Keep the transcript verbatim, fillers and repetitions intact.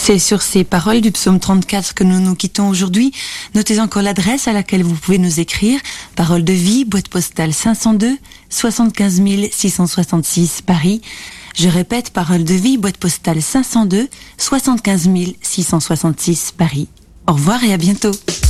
C'est sur ces paroles du psaume trente-quatre que nous nous quittons aujourd'hui. Notez encore l'adresse à laquelle vous pouvez nous écrire. Parole de vie, boîte postale cinq cent deux, soixante-quinze mille six cent soixante-six, Paris. Je répète, parole de vie, boîte postale cinq cent deux, soixante-quinze mille six cent soixante-six, Paris. Au revoir et à bientôt.